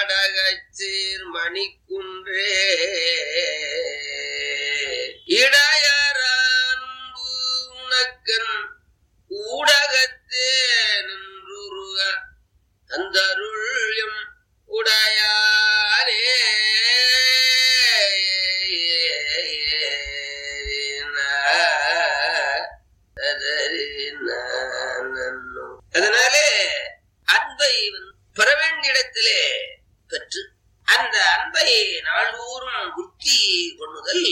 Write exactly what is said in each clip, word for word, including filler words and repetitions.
கடகச்சீர் மணிக்குன்றே இடையரான்பு உனக்கன் ஊடகத்தே நின்றுருக தந்தருள்யம் உடையானே அதனாலே அன்பை பெற வேண்டிய இடத்திலே பெற்று அந்த அன்பை நாள்தோறும் புத்தி கொள்ளுதல்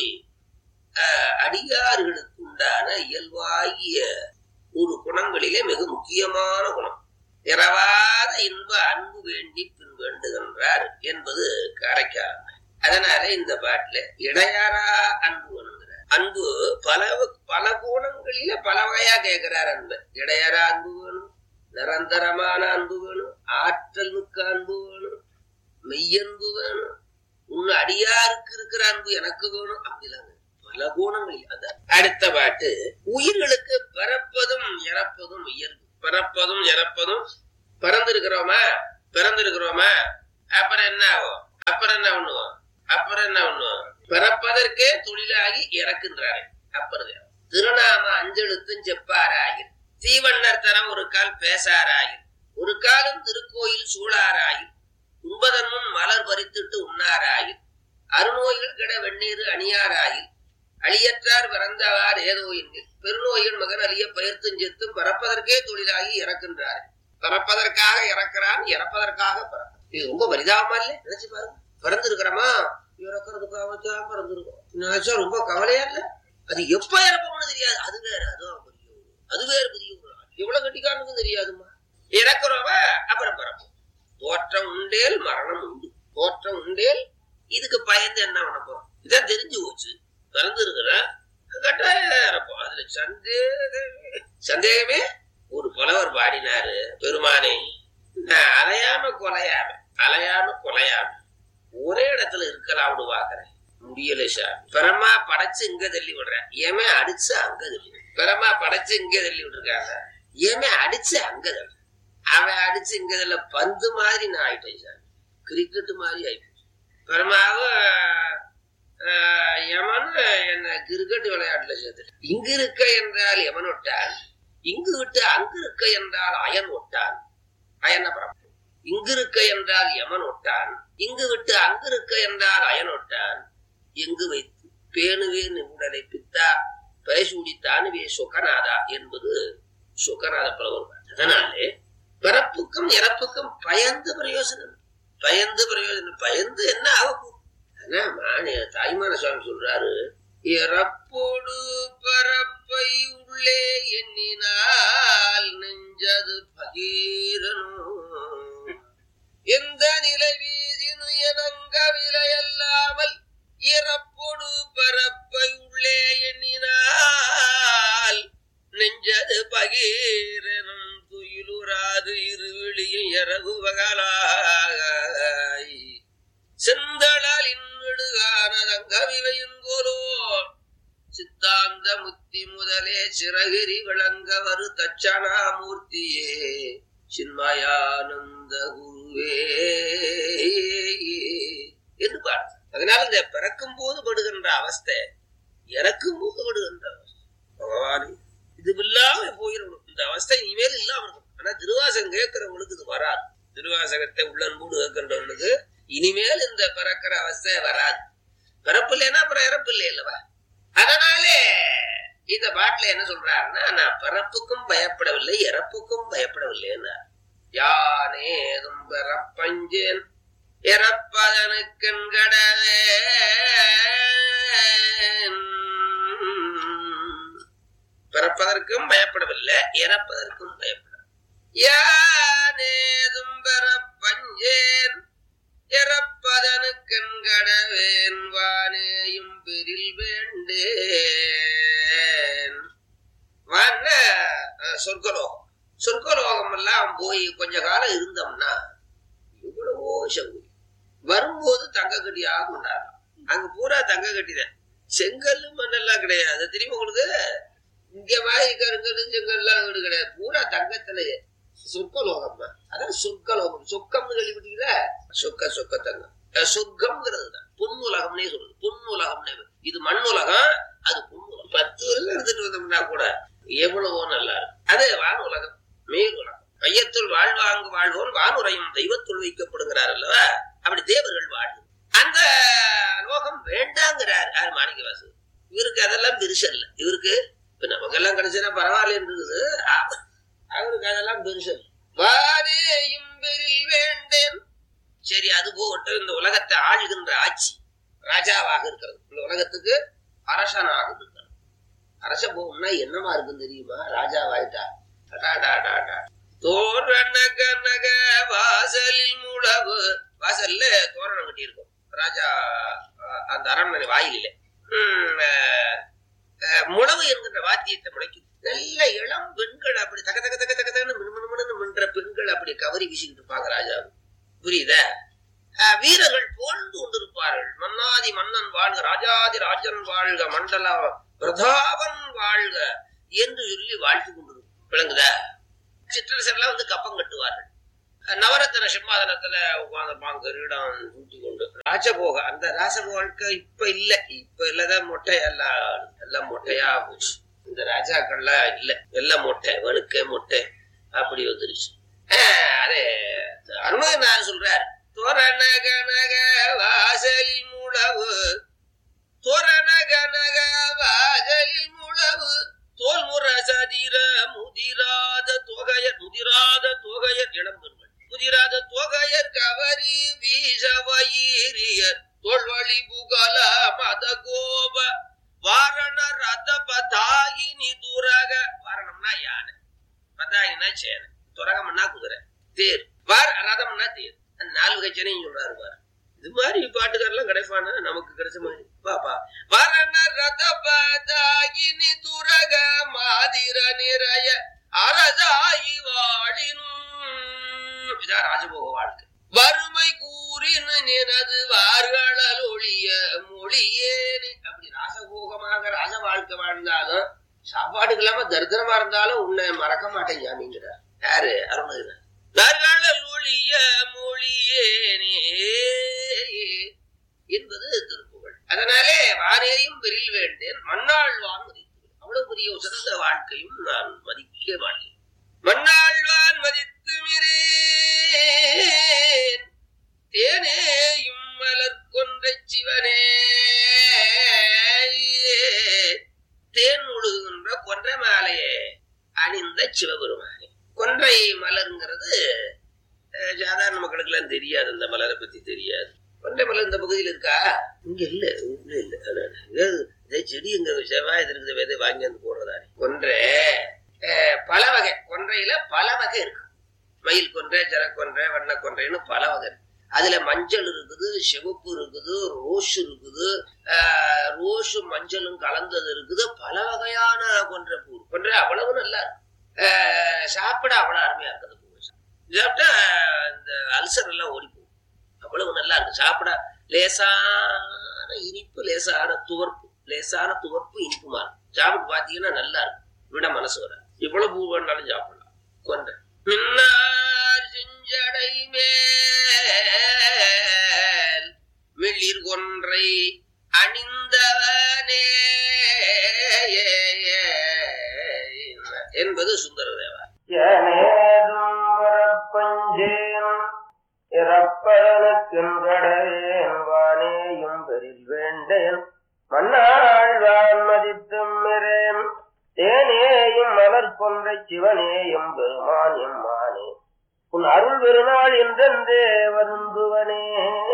அடியார்களுக்கு உண்டான இயல்பாகிய ஒரு குணங்களிலே மிக முக்கியமான குணம். இரவாத இன்ப அன்பு வேண்டி பின் வேண்டுகின்றார் என்பது காரைக்கால். அதனால இந்த பாட்டுல இடையாரா அன்பு வேணுங்கிறார். அன்பு பல பல கோணங்களில பல வகையா கேட்கிறார். அன்பு இடையாரா அன்பு வேணும், நிரந்தரமான அன்பு வேணும், ஆற்றல் மிக்க அன்பு வேணும், மெய்யன்பு வேணும், உன் அடியாருக்கு இருக்கிற அன்பு எனக்கு வேணும். அப்படிலாம் பல கோணங்களில். அந்த அடுத்த பாட்டு உயிர்களுக்கு பிறப்பதும் இறப்பதும் இயல்பு. பிறப்பதும் இறப்பதும் பிறந்திருக்கிறோமா பிறந்திருக்கிறோமா அப்புறம் என்ன ஆகும்? அப்புறம் என்ன பண்ணுவோம்? அப்புறம் என்ன பண்ணுவோம்? பிறப்பதற்கே தொழிலாகி இறக்குன்றாரு. அப்புறம் திருநாம அஞ்செழுத்தும் செப்பாராயில் தீவண்ணர் தரம் ஒரு கால் பேசாராயில் ஒரு காலம் திருக்கோயில் சூழாராயில் உண்பதன் முன் மலர் பறித்துட்டு உண்ணாராயில் அருநோய்கள் கிட வெந்நீர் அணியாராயில் அழியற்றார் பிறந்தவார் ஏதோ என்கில் பெருநோயின் மகன் அழிய பயிர்த்தும் செத்தும் பிறப்பதற்கே தொழிலாகி இறக்கின்றார். பிறப்பதற்காக இறக்கிறான், இறப்பதற்காக பிறக்க. இது ரொம்ப பரிதாபமா இல்ல? நினைச்சு பாருங்க. பிறந்திருக்கிறோமா இறக்கிறதுக்காக பிறந்திருக்கோம். நினைச்சா ரொம்ப கவலையா இல்ல? அது எப்ப இறப்போம்னு தெரியாது. அது வேற, அதுவும் பெரிய அது வேற பெரிய எவ்வளவு கட்டிக்காரனுக்கும் தெரியாதுமா. இறக்குறோமா அப்புறம் பிறப்போம். தோற்றம் உண்டேல் மரணம் உண்டு. தோற்றம் உண்டேல் இதுக்கு பயந்து என்ன பண்ண போறோம்? இதான் தெரிஞ்சு போச்சு. பிறந்திருக்கிற கட்டாயம் இறப்போம். அதுல சந்தேக சந்தேகமே. ஒரு புலவர் பாடினாரு, பெருமானே அலையாம கொலையாம அலையாம கொலையாம ஒரே இடத்துல இருக்கலாம்னு பாக்குறேன், முடியல சார். பெறமா படைச்சு இங்க தள்ளி விடுறேன், ஏமே அடிச்சு அங்க தள்ளி விடுறேன். பெறமா படைச்சு இங்க தள்ளி விட்டுருக்காங்க, ஏமே அடிச்சு அங்க தள்ளி. அவன் அடிச்சு இங்க தள்ள பந்து மாதிரி நான் ஆயிட்டேன் சார், கிரிக்கெட்டு மாதிரி ஆயிட்டேன். பெருமாவும் யமன் என்ன கிரிக்கெட் விளையாட்டுல சேர்த்து. இங்கு இருக்க என்றால் யமன் ஒட்டான், இங்கு விட்டு அங்கு இருக்க என்றால் அயன் ஒட்டான். அயன பரம். இங்கு இருக்க என்றால் யமன் ஒட்டான், இங்கு விட்டு அங்கு இருக்க என்றால் அயன் ஒட்டான். எங்கு வைத்து பேணுவே உடலை பித்தா பேசூடித்தானுவே சுகநாதா என்பது சுகநாத புலவர். அதனாலே பிறப்புக்கும் இறப்புக்கும் பயந்து பிரயோஜனம், பயந்து பிரயோஜனம். பயந்து என்ன ஆகும்? தாய்மான சுவாமி சொல்றாரு, இறப்போடு பரப்பை உள்ளே எண்ணினால் நெஞ்சது பகீரனோ எந்த நிலை வீதினு எனங்க விலையல்லாமல் இறப்போடு பரப்பை உள்ளே எண்ணினால் நெஞ்சது பகீரனும் துயிலுறாது இருவிழியும் இறகுவகலாய் செந்தளால் இன்னுடுகானதங்கவிவையின் கோலோ சித்தாந்த முத்தி முதலே சிறகிரி விளங்க வரு தட்சணாமூர்த்தியே சின்மயானந்த குருவே என்று பாடு. அதனால இந்த பிறக்கும் போது படுகின்ற அவஸ்தை, இறக்கும் போது படுகின்ற அவஸ்தை, பகவானே இது இல்லாம போயிடணும். இந்த அவஸ்தை இனிமேல் இல்லாம இருக்கும். ஆனா திருவாசகம் கேட்கிறவங்களுக்கு இது வராது. திருவாசகத்தை உள்ளன்போடு கேட்கின்றவங்களுக்கு இனிமேல் இந்த பிறக்கிற அவஸ்தை வராது. பிறப்பு இல்லைன்னா அப்புறம் இறப்பு இல்லை அல்லவா? அதனாலே இந்த பாட்டுல என்ன சொல்றாருன்னா, நான் பிறப்புக்கும் பயப்படவில்லை இறப்புக்கும் பயப்படவில்லை. யானேதும் பிறப்பஞ்சேன் இறப்பதனுக்கென்கடவே பிறப்பதற்கும் பயப்படவில்லை இறப்பதற்கும் பயப்பட. யானேதும் பிறப்பஞ்சேன் இறப்பதனுக்கென்கடவேன் வானேயும் பெரில் வேண்டேன். வான சொர்க்கலோகம். சொர்க்கலோகம் எல்லாம் போய் கொஞ்ச காலம் இருந்தோம்னா எவ்வளவோ சௌகரியம். வரும்போது தங்க கட்டியாக கொண்டாடலாம். அங்க பூரா தங்க கட்டிதான், செங்கல் மண்ணெல்லாம் கிடையாது. தெரியுமா உங்களுக்கு? இங்க மாதிரி கருங்கல் செங்கல்லாம் வீடு கிடையாது, பூரா தங்கத்திலேயே சொர்க்கலோகம். அதான் சொர்க்கலோகம். சொக்கம்னு கேள்விப்பட்டீங்கள? சொக்க சொக்க தங்கம் சொர்க்கம்ங்கிறது தான். பொன்னுலகம்னே சொல்றது. பொன்னுலகம்னே இது மண் உலகம், அது பொன்னுலகம். பத்து வருஷம் எடுத்துட்டு வந்தோம்னா கூட எவ்வளவோ நல்லா இருக்கும். அது வான் உலகம், மேல் உலகம். மையத்துள் வாழ்வாங்கு வாழ்வோன் வானுரையும் தெய்வத்துள் வைக்கப்படுகிறார் அல்லவா? அப்படி தேவர்கள் வாழ்வு. அந்த லோகம் வேண்டாங்கிறார் யாரு? மாணிக்கவாசகர். இவருக்கு அதெல்லாம் பெருசல்ல. இவருக்கு இப்ப நமக்கெல்லாம் கிடைச்சா பரவாயில்ல இருக்குது, அவருக்கு அதெல்லாம் பெருசல். வாரேயும் பெரில் வேண்டேன். சரி, அது போகட்டும். இந்த உலகத்தை ஆளுகின்ற ஆட்சி ராஜாவாக இருக்கிறது, இந்த உலகத்துக்கு அரசனாக இருக்கிறது. அரச போகணும்னா என்னமா இருக்குன்னு தெரியுமா? ராஜாவாயிட்டா தோரண கனக வாசலில் முழவு. வாசல்ல தோரணம் கட்டி இருக்கும் ராஜா அந்த அரண்மனை வாயிலே. முழவு என்கின்ற வாத்தியத்தை முளைக்கும். நல்ல இளம் பெண்கள் அப்படி தக தக தக தக தகன்னு மின்மின்னு மின்ற பெண்கள் அப்படி கவரி வீசிக்கிட்டு இருப்பாங்க ராஜாவு. புரியுதா? வீரர்கள் போழ்ந்து கொண்டிருப்பார்கள். மன்னாதி மன்னன் வாழ்க, ராஜாதி ராஜன் வாழ்க, மண்டல பிரதாபன் வாழ்க என்று சொல்லி வாழ்த்து கொண்டிருக்கும். விளங்குதா? சிற்றரசர்லாம் வந்து கப்பம் கட்டுவார்கள். நவரத்ன சிம்மாதனத்துல உட்கார்ந்துப்பாங்க கிரீடம் ஊட்டி கொண்டு. ராஜபோக அந்த ராஜபோக வாழ்க்கை இப்ப இல்ல. இப்ப இல்லதான் மொட்டை எல்லாம் எல்லாம் மொட்டையா போச்சு. இந்த ராஜாக்கள்லாம் இல்ல, எல்லாம் மொட்டை, வழுக்க மொட்டை அப்படி வந்துருச்சு. அதே அருணகிரிநாதர் சொல்றார், தோரண கனக வாசலில் முழவு, தோரண கனக வாசலில் முழவு, தோல் முற சதிர முதிராத தொகையர், முதிராத தொகையர் இளம்பெண்கள், முதிராத தொகையர் கவரி வீசவயிரியர், தோல்வழி புகழ மத கோப வாரண ரத பதாயினி துரக. வாரணம்னா யானை, பதாயினா சேனை, துரகம்னா குதிரை, தேர், வார ரதம்னா தேர். நாலு வகைச்சனையும் சொல்றாரு பாரு. இது மாதிரி பாட்டுக்காரெல்லாம் கிடைப்பானா? நமக்கு கிடைச்ச மாதிரி பாப்பா. வரண ரத பதாயினி துரக மாதிர நிறைய அரசாயி வாழினும். இதான் ராஜபோக வாழ்க்கை. வறுமை கூறின் நினது வார்களல் ஒளிய மொழியேனு. அப்படி ராசபோகமாக ராஜ வாழ்க்கை வாழ்ந்தாலும், சாப்பாடுக்கு இல்லாம தரித்திரமா இருந்தாலும் உன்னை மறக்க மாட்டேங்க நீங்கிறார். யாரு? அருணகிரிநாதர். வார்களல் ஒளிய மொழியேனே என்பது திருப்புகழ். அதனாலே வானேயும் பெரில் வேண்டேன், மண்ணாழ்வான் மதித்து. அவ்வளவு பெரிய சிறந்த வாழ்க்கையும் நான் மதிக்க மாட்டேன். மண்ணாழ்வான் மதித்து மிரேன், தேனேயும் மலர் கொன்ற சிவனே. தேன் முழுகின்ற கொன்றை மாலையே அணிந்த சிவபெருமானே. கொன்றை மலர்ங்கிறது சாதாரண மக்களுக்கு எல்லாம் தெரியாது. அந்த மலரை பத்தி தெரியாது. கொன்றை மலர் இந்த பகுதியில் இருக்கா? இங்க இல்ல, இல்ல இல்ல. செடி இங்க செவ்வாய் இருக்குது, விதை வாங்கி வந்து போடுறதானே. கொன்றை பல வகை, கொன்றையில பல வகை இருக்கு. மயில் கொன்றை, ஜரக்கொன்றை, வண்ண கொன்றைன்னு பல வகை இருக்கு. அதுல மஞ்சள் இருக்குது, சிவப்பு இருக்குது, ரோஸ் இருக்குது, ஆஹ் ரோஸு மஞ்சளும் கலந்தது இருக்குது. பல வகையான கொன்றை பூ. கொன்றை அவ்வளவு நல்லா இருக்கு. சாப்பிட அவ்வளவு அருமையா இருக்குது. சாப்பிட்டா இந்த அல்சர் எல்லாம் ஓடி போகும். அவ்வளவு நல்லா இருக்கு. சாப்பிட லேசான இனிப்பு, லேசான துவர்ப்பு, லேசான துவர்ப்பு இனிப்புமா இருக்கும். சாப்பிட்டு பாத்தீங்கன்னா நல்லா இருக்கும். விட மனசு வர. இவ்வளவு பூ வேணாலும் சாப்பிடலாம். கொன்றை மின்னார் செஞ்சடை மேல் மிளிர் கொன்றை அணிந்தவனே என்பது சுந்தரதேவா. வானேயும் பெரில் வேண்டேன், மண்ணாழ்வான் மதித்தும் மிரேன், தேனேயும் மலர் கொன்றை சிவனேயும் பெருமான் எம்மானே, உன் அருள் பெருநாள் என்றென்றே வருந்துவனே.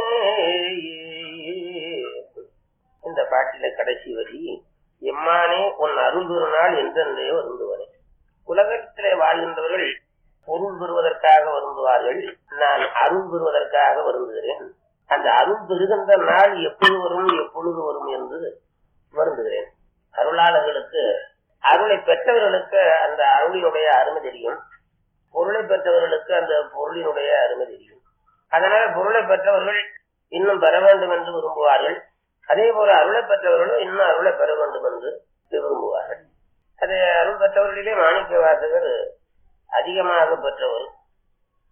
இந்த பாட்டில கடைசி வரி, எம்மானே உன் அருள் பெருநாள் என்றென்றே வருந்துவனே. உலகத்திலே வாழ்கின்றவர்கள் பொருள் பெறுவதற்காக வருந்துவார்கள். நான் அருள் பெறுவதற்காக வருந்துகிறேன். அந்த அருள் பெறுகின்ற நாள் எப்பொழுது வரும், எப்பொழுது வரும் என்று வருந்துகிறேன். அருளாளர்களுக்கு, அருளை பெற்றவர்களுக்கு அந்த அருளினுடைய அருமை தெரியும். பொருளை பெற்றவர்களுக்கு அந்த பொருளினுடைய அருமை தெரியும். அதனால பொருளை பெற்றவர்கள் இன்னும் பெற வேண்டும் என்று விரும்புவார்கள். அதே போல அருளை பெற்றவர்களும் இன்னும் அருளை பெற வேண்டும் என்று விரும்புவார்கள். அது அருள் பெற்றவர்களிலே மாணிக்க வாசகர் அதிகமாக பெற்றவர்.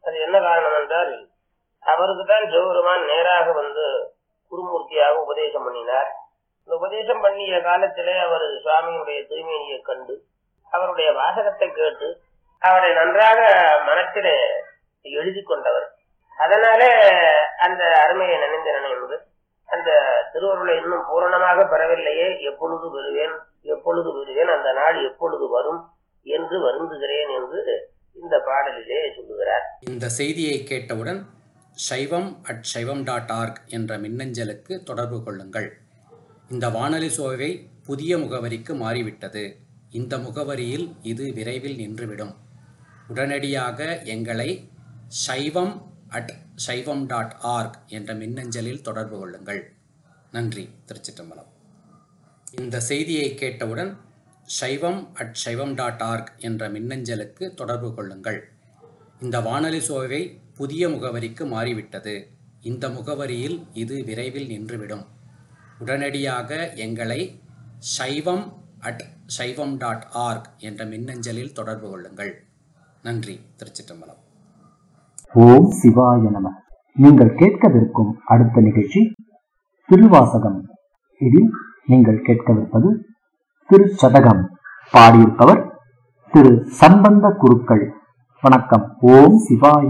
அது என்ன காரணம் என்றால், அவருக்கு தான் சிவபெருமான் நேராக வந்து குருமூர்த்தியாக உபதேசம் பண்ணினார். இந்த உபதேசம் பண்ணிய காலத்திலே அவர் சுவாமியினுடைய தூய்மையை கண்டு அவருடைய வாசகத்தை கேட்டு அவரை நன்றாக மனத்திலே எழுதி கொண்டவர். அதனாலே அந்த அருமையை நினைந்து நினைந்து அந்த திருவருளை இன்னும் பூரணமாக பெறவில்லையே, எப்பொழுது பெறுவேன் எப்பொழுது பெறுவேன் அந்த நாள் எப்பொழுது வரும் என்று வருந்துகிறேன் என்று இந்த பாடலிலே சொல்லுகிறார். இந்த செய்தியை கேட்டவுடன் சைவம் அட் சைவம் டாட் ஆர்க் என்ற மின்னஞ்சலுக்கு தொடர்பு கொள்ளுங்கள். இந்த வானொலி சோவை புதிய முகவரிக்கு மாறிவிட்டது. இந்த முகவரியில் இது விரைவில் நின்றுவிடும். உடனடியாக எங்களை சைவம் அட் சைவம் டாட் ஆர்க் என்ற மின்னஞ்சலில் தொடர்பு கொள்ளுங்கள். நன்றி. திருச்சிற்றம்பலம். இந்த செய்தியை கேட்டவுடன் சைவம் அட் சைவம் டாட் ஆர்க் என்ற மின்னஞ்சலுக்கு தொடர்பு கொள்ளுங்கள். இந்த வானொலி சோவை புதிய முகவரிக்கு மாறிவிட்டது. இந்த முகவரியில் இது விரைவில் நின்றுவிடும். உடனடியாக எங்களை சைவம் அட் சைவம் டாட் ஆர்க் என்ற மின்னஞ்சலில் தொடர்பு கொள்ளுங்கள். நன்றி. திருச்சிற்றம்பலம். ஓம் சிவாய நம. நீங்கள் கேட்கவிருக்கும் அடுத்த நிகழ்ச்சி திருவாசகம். இதில் நீங்கள் கேட்கவிருப்பது திருச்சதகம். பாடியிருப்பவர் திரு சம்பந்த குருக்கள். வணக்கம். ஓம் சிவாய